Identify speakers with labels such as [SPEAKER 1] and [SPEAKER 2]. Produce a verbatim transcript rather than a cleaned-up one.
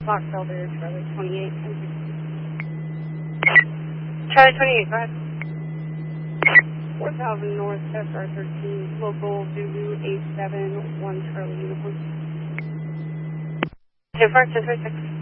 [SPEAKER 1] Fox Elder, Charlie twenty-eight.
[SPEAKER 2] Charlie twenty-eight, go ahead.
[SPEAKER 1] four thousand North, S R thirteen, local Zulu eight seven one Charlie Uniform.
[SPEAKER 2] two four two three six.